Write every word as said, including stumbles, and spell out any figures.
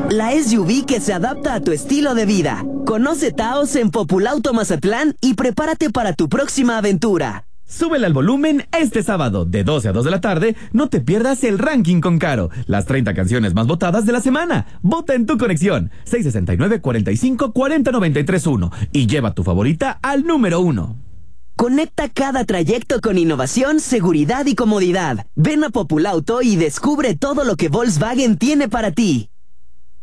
La S U V que se adapta a tu estilo de vida. Conoce Taos en Populauto Mazatlán y prepárate para tu próxima aventura. Súbele al volumen este sábado, de doce a dos de la tarde, no te pierdas el ranking con Caro. Las treinta canciones más votadas de la semana. Vota en tu conexión, seis sesenta y nueve, cuarenta y cinco, cuarenta, noventa y tres, uno y lleva tu favorita al número uno. Conecta cada trayecto con innovación, seguridad y comodidad. Ven a Populauto y descubre todo lo que Volkswagen tiene para ti.